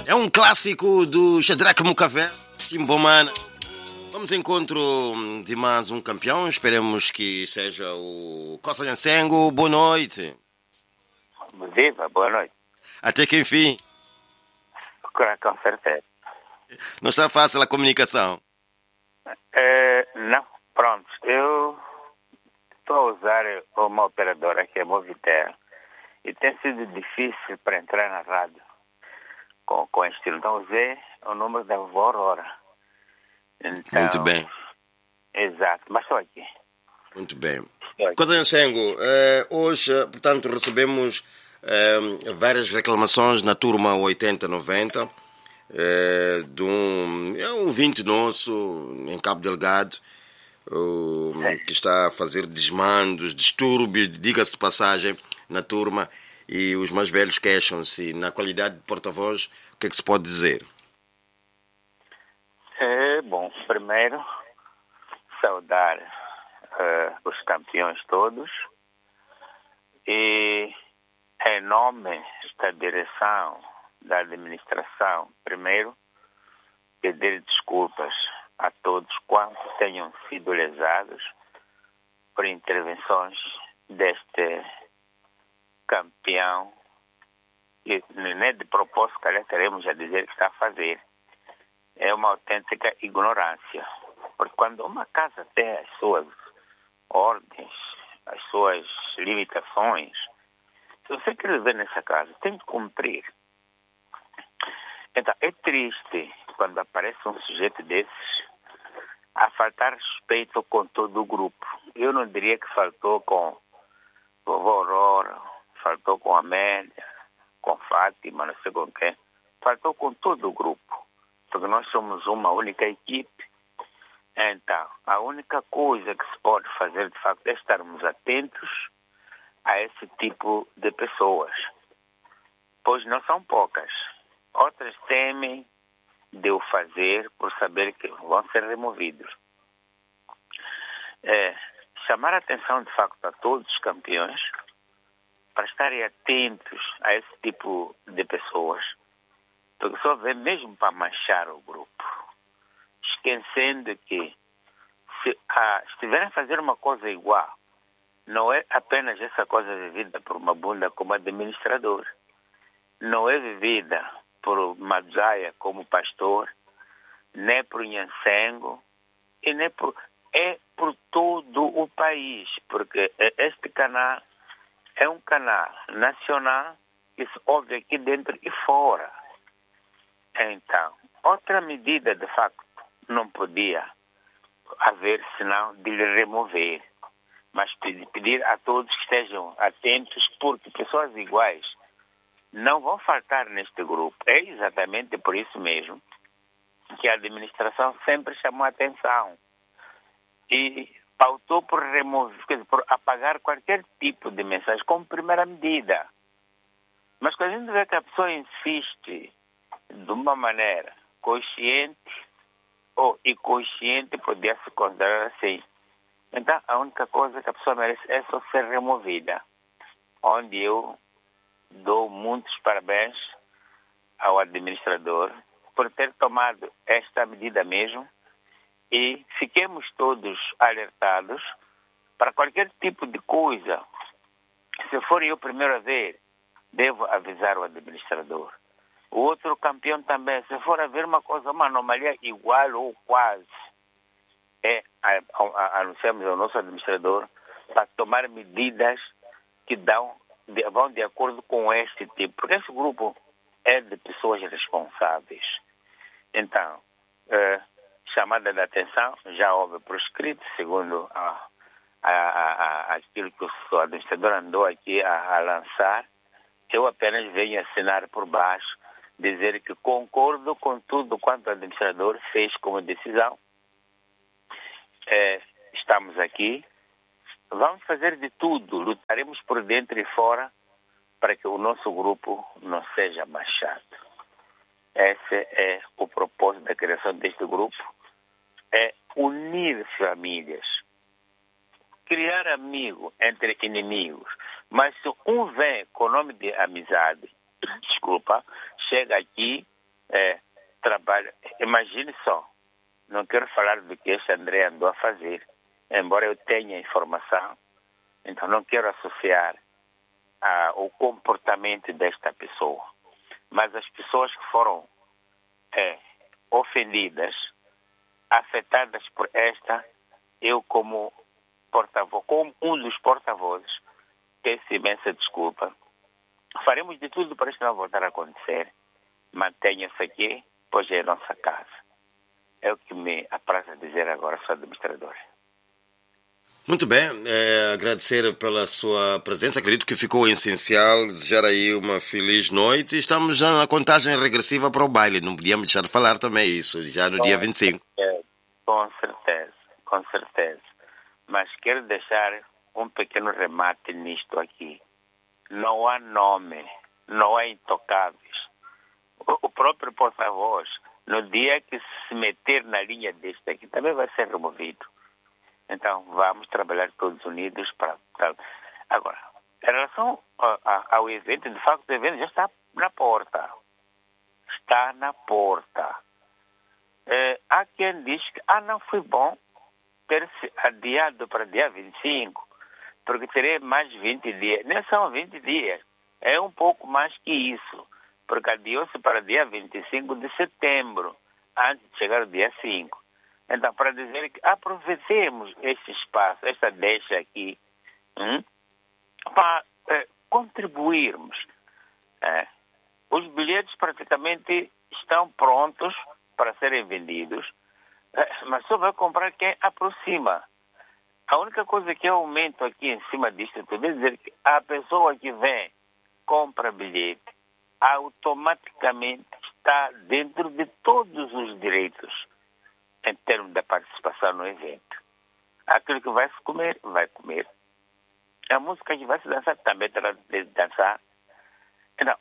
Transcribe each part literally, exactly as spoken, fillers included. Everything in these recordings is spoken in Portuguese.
É um clássico do Shadrach Mukavel, Timbomana. Vamos ao encontro de mais um campeão. Esperemos que seja o Costa Nyansengo. Boa noite. Viva, boa noite. Até que enfim. Com certeza. Não está fácil a comunicação. É, não, pronto. Eu estou a usar uma operadora que é Movitel e tem sido difícil para entrar na rádio com, com este estilo. Então usei o número da vovó Aurora. Então, Muito bem. Exato, mas estou aqui. Muito bem. Estou aqui. Costa Nyansengo, eh, hoje, portanto, recebemos eh, várias reclamações na turma oitenta noventa. É, de um, é um ouvinte nosso em Cabo Delgado uh, que está a fazer desmandos, distúrbios, diga-se de passagem, na turma, e os mais velhos queixam-se. Na qualidade de porta-voz, o que é que se pode dizer? É, bom, primeiro saudar uh, os campeões todos e em nome da direção da administração, primeiro, pedir desculpas a todos quantos tenham sido lesados por intervenções deste campeão, que nem de propósito, calhar teremos a dizer que está a fazer. É uma autêntica ignorância, porque quando uma casa tem as suas ordens, as suas limitações, se você quer viver nessa casa, tem que cumprir. Então, é triste quando aparece um sujeito desses a faltar respeito com todo o grupo. Eu não diria que faltou com vovó Aurora, faltou com Amélia, com Fátima, não sei com quem. Faltou com todo o grupo, porque nós somos uma única equipe. Então, a única coisa que se pode fazer, de facto, é estarmos atentos a esse tipo de pessoas, pois não são poucas. Outras temem de o fazer por saber que vão ser removidos. É, chamar a atenção, de facto, a todos os campeões para estarem atentos a esse tipo de pessoas, porque só vem mesmo para manchar o grupo, esquecendo que se ah, estiverem a fazer uma coisa igual, não é apenas essa coisa vivida por uma bunda como administrador, não é vivida por Madzaia como pastor, nem por Nyansengo, e nem por, é por todo o país, porque este canal é um canal nacional que se ouve aqui dentro e fora. Então, outra medida, de facto, não podia haver senão de lhe remover, mas pedir a todos que estejam atentos, porque pessoas iguais não vão faltar neste grupo. É exatamente por isso mesmo que a administração sempre chamou a atenção e pautou por remover, quer dizer, por apagar qualquer tipo de mensagem como primeira medida. Mas quando a gente vê que a pessoa insiste de uma maneira consciente ou inconsciente, podia se considerar assim. Então, a única coisa que a pessoa merece é só ser removida, onde eu dou muitos parabéns ao administrador por ter tomado esta medida mesmo, e fiquemos todos alertados para qualquer tipo de coisa. Se for eu primeiro a ver, devo avisar o administrador. O outro campeão também, se for a ver uma coisa, uma anomalia igual ou quase, é, a, a, a, anunciamos ao nosso administrador para tomar medidas que dão De, vão de acordo com este tipo, porque esse grupo é de pessoas responsáveis. Então, eh, chamada de atenção, já houve por escrito, segundo a, a, a, a, aquilo que o administrador andou aqui a, a lançar. Eu apenas venho assinar por baixo, dizer que concordo com tudo quanto o administrador fez como decisão. Eh, estamos aqui. Vamos fazer de tudo, lutaremos por dentro e fora para que o nosso grupo não seja manchado. Esse é o propósito da criação deste grupo, é unir famílias, criar amigo entre inimigos. Mas se um vem com o nome de amizade, desculpa, chega aqui é, trabalho. Imagine só, não quero falar do que este André andou a fazer, embora eu tenha informação, então não quero associar a, o comportamento desta pessoa. Mas as pessoas que foram é, ofendidas, afetadas por esta, eu como porta-voz, como um dos porta-vozes, peço imensa desculpa. Faremos de tudo para isto não voltar a acontecer. Mantenha-se aqui, pois é a nossa casa. É o que me apraz a dizer agora, sou administrador. Muito bem, é, agradecer pela sua presença, acredito que ficou essencial, desejar aí uma feliz noite e estamos já na contagem regressiva para o baile, não podíamos deixar de falar também isso, já no dia vinte e cinco. É, com certeza, com certeza. Mas quero deixar um pequeno remate nisto aqui. Não há nome, não há intocáveis. O próprio porta-voz, no dia que se meter na linha deste aqui, também vai ser removido. Então, vamos trabalhar todos unidos para... para... Agora, em relação a, a, ao evento, de facto, o evento já está na porta. Está na porta. É, há quem diz que, ah, não foi bom ter se adiado para dia vinte e cinco, porque teria mais vinte dias. Não são vinte dias, é um pouco mais que isso, porque adiou-se para dia vinte e cinco de setembro, antes de chegar o dia cinco. Então, para dizer que aproveitemos este espaço, esta deixa aqui, hum, para eh, contribuirmos. Eh, os bilhetes praticamente estão prontos para serem vendidos, eh, mas só vai comprar quem aproxima. A única coisa que eu aumento aqui em cima disto tudo é dizer que a pessoa que vem, compra bilhete, automaticamente está dentro de todos os direitos em termos da participação no evento. Aquilo que vai se comer, vai comer. A música que vai se dançar também terá de dançar. Então,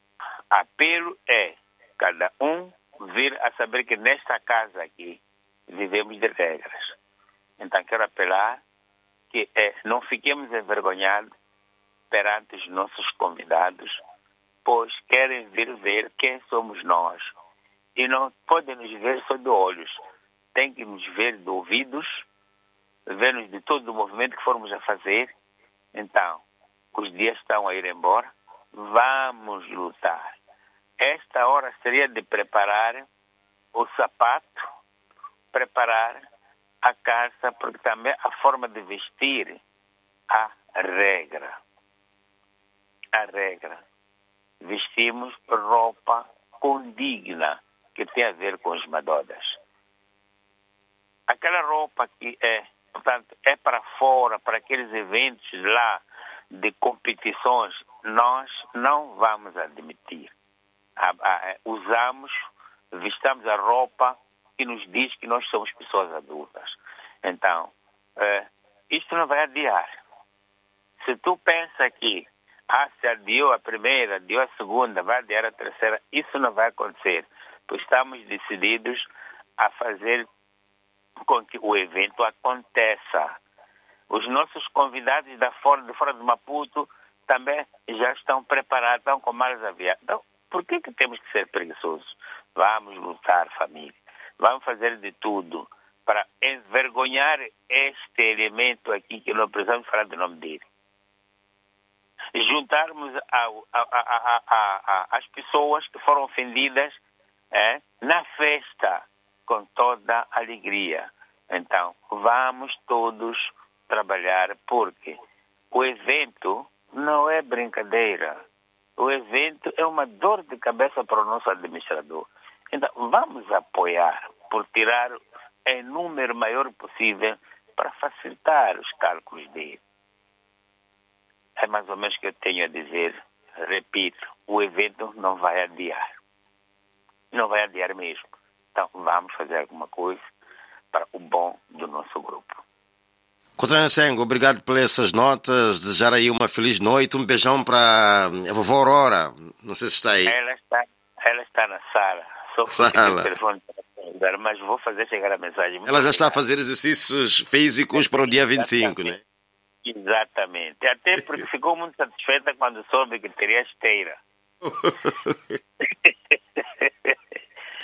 apelo é cada um vir a saber que nesta casa aqui vivemos de regras. Então, quero apelar que é, não fiquemos envergonhados perante os nossos convidados, pois querem vir ver quem somos nós. E não podem nos ver só de olhos. Tem que nos ver de ouvidos, ver-nos de todo o movimento que formos a fazer. Então, os dias estão a ir embora, vamos lutar. Esta hora seria de preparar o sapato, preparar a calça, porque também a forma de vestir, a regra. A regra. Vestimos roupa condigna, que tem a ver com os madodas. Aquela roupa que é, portanto, é para fora, para aqueles eventos lá de competições, nós não vamos admitir. A, a, usamos, vestamos a roupa que nos diz que nós somos pessoas adultas. Então, é, isto não vai adiar. Se tu pensa que ah, se adiou a primeira, adiou a segunda, vai adiar a terceira, isso não vai acontecer, pois estamos decididos a fazer com que o evento aconteça. Os nossos convidados da fora, de fora de Maputo também já estão preparados, estão com malas aviadas. Então, por que que temos que ser preguiçosos? Vamos lutar, família. Vamos fazer de tudo para envergonhar este elemento aqui, que não precisamos falar do nome dele. Juntarmos ao, a, a, a, a, a, as pessoas que foram ofendidas é, na festa, com toda alegria. Então, vamos todos trabalhar, porque o evento não é brincadeira. O evento é uma dor de cabeça para o nosso administrador. Então, vamos apoiar por tirar em número maior possível para facilitar os cálculos dele. É mais ou menos o que eu tenho a dizer. Repito, o evento não vai adiar. Não vai adiar mesmo. Então, vamos fazer alguma coisa para o bom do nosso grupo. Cotonel Sengo, obrigado por essas notas. Desejar aí uma feliz noite. Um beijão para a vovó Aurora. Não sei se está aí. Ela está, ela está na sala. Só sala. O telefone para mas vou fazer chegar a mensagem. Muito ela já obrigado. está a fazer exercícios físicos para o dia vinte e cinco, né? Exatamente. Até porque ficou muito satisfeita quando soube que teria esteira.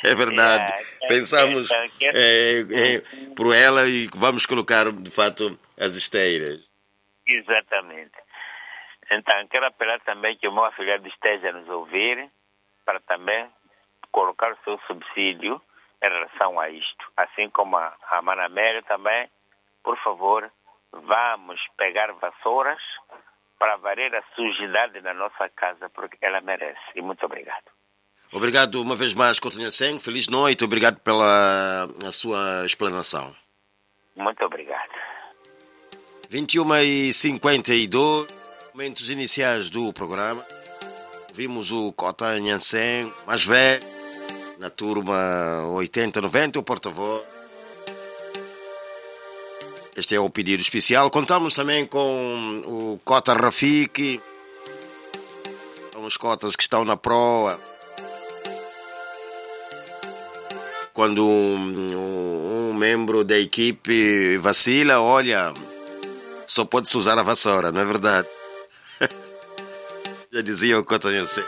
É verdade. Yeah, então, Pensamos então, que- é, é, por ela e vamos colocar, de fato, as esteiras. Exatamente. Então, quero apelar também que o meu afiliado esteja a nos ouvir para também colocar o seu subsídio em relação a isto. Assim como a, a Mana Amélia também, por favor, vamos pegar vassouras para varrer a sujidade na nossa casa, porque ela merece. E muito obrigado. Obrigado uma vez mais, Coutinho Seng. Feliz noite. Obrigado pela a sua explanação. Muito obrigado. vinte e uma e cinquenta e dois, momentos iniciais do programa. Vimos o Cota Nhanseng, mais velho, na turma oitenta noventa, o porta-voz. Este é o pedido especial. Contamos também com o Cota Rafiki, são os cotas que estão na proa. Quando um, um, um membro da equipe vacila, olha, só pode-se usar a vassoura, não é verdade? Já dizia o Cota Nhanseng.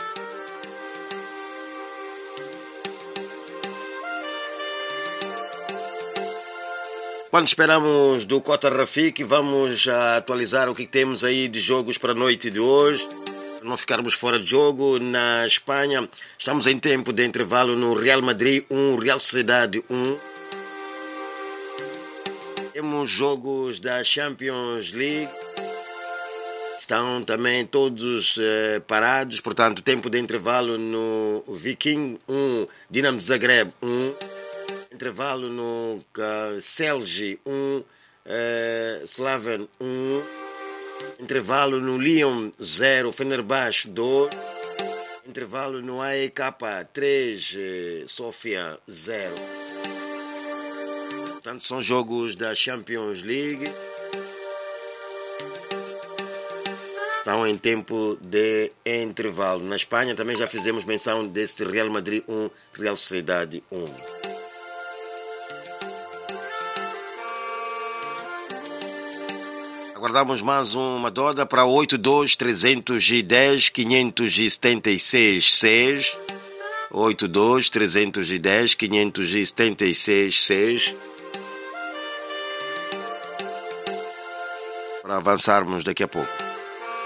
Quando esperamos do Cota Rafiki, vamos atualizar o que temos aí de jogos para a noite de hoje. Para não ficarmos fora de jogo, na Espanha estamos em tempo de intervalo no Real Madrid um, Real Sociedade um. Temos jogos da Champions League. Estão também todos eh, parados, portanto, tempo de intervalo no Viking um, Dinamo Zagreb um. Intervalo no uh, Celje um, uh, Slaven um. Intervalo no Lyon zero, Fenerbahçe dois. Intervalo no A E K três, uh, Sofia zero. Portanto, são jogos da Champions League. Estão em tempo de intervalo. Na Espanha também já fizemos menção desse Real Madrid um, Real Sociedade um. Aguardamos mais uma doda para oito dois três um zero cinco sete seis seis. oito dois três um zero cinco sete seis seis. Para avançarmos daqui a pouco.